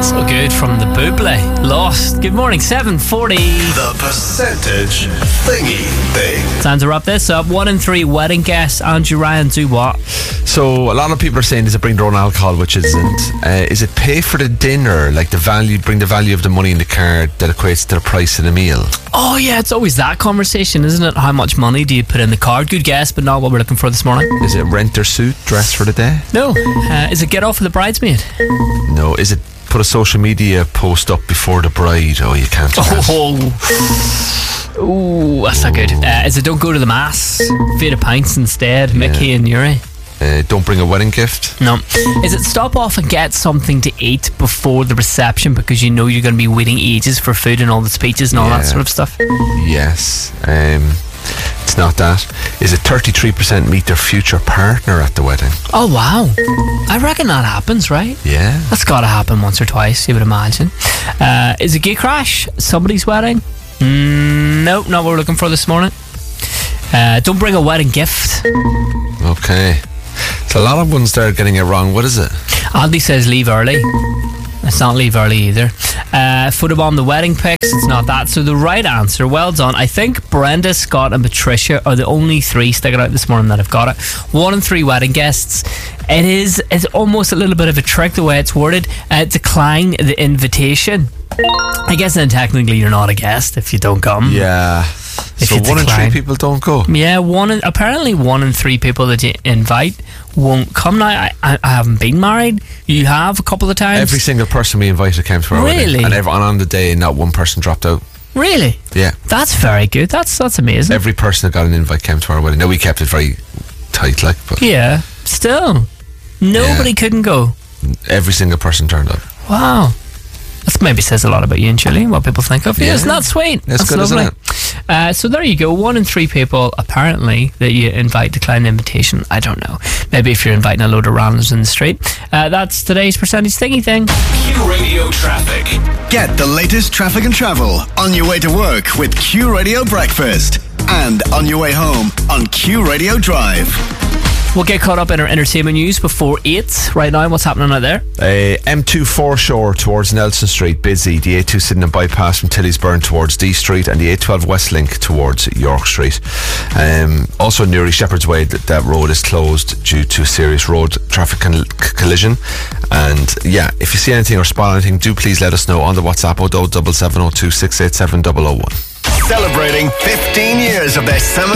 So good from the Buble. Lost. Good morning, 7:40. The percentage thingy thing. Time to wrap this up. 1 in 3 wedding guests. Andrew Ryan, do what? So a lot of people are saying, does it bring their own alcohol, which isn't. Is it pay for the dinner, like the value, bring the value of the money in the card that equates to the price of the meal? Oh yeah, it's always that conversation, isn't it? How much money do you put in the card? Good guess, but not what we're looking for this morning. Is it rent or suit, dress for the day? No. Is it get off with the bridesmaid? No. Is it put a social media post up before the bride? Oh, you can't do that. Oh, that's not good. Is it don't go to the mass? Feed of pints instead, Mickey and Yuri? Don't bring a wedding gift? No. Is it stop off and get something to eat before the reception because you know you're going to be waiting ages for food and all the speeches and all that sort of stuff? Yes. It's not that. Is it 33% meet their future partner at the wedding? Oh wow, I reckon that happens, right? Yeah. That's got to happen once or twice, you would imagine. Is it gay crash? Somebody's wedding? Nope, not what we're looking for this morning. Don't bring a wedding gift. Okay. So a lot of ones there are getting it wrong. What is it? Andy says leave early. It's not leave early either. Photobomb the wedding pics. It's not that. So the right answer, well done. I think Brenda, Scott and Patricia are the only 3 sticking out this morning that have got it. 1 in 3 wedding guests. It's almost a little bit of a trick the way it's worded. Decline the invitation. I guess then technically you're not a guest if you don't come. Yeah. So 1 in 3 people don't go. Yeah, apparently 1 in 3 people that you invite won't come. Now I haven't been married. You have a couple of times. Every single person we invited came to our wedding, and on the day not one person dropped out. Really? Yeah. That's very good. That's amazing. Every person that got an invite came to our wedding. Now we kept it very tight, like, but yeah, still nobody couldn't go. Every single person turned up. Wow. That maybe says a lot about you and Chile, what people think of you. Isn't that sweet? That's good, lovely. isn't it? So there you go. 1 in 3 people, apparently, that you invite decline the invitation. I don't know. Maybe if you're inviting a load of randoms in the street. That's today's percentage thingy thing. Q Radio Traffic. Get the latest traffic and travel on your way to work with Q Radio Breakfast. And on your way home on Q Radio Drive. We'll get caught up in our entertainment news before 8. Right now, what's happening out there? M2 foreshore towards Nelson Street, busy. The A2 Sydenham bypass from Tilliesburn towards D Street, and the A12 Westlink towards York Street. Also near Shepherd's Way, that road is closed due to a serious road traffic collision. And yeah, if you see anything or spot anything, do please let us know on the WhatsApp 07702 687 001. Celebrating 15 years of their summer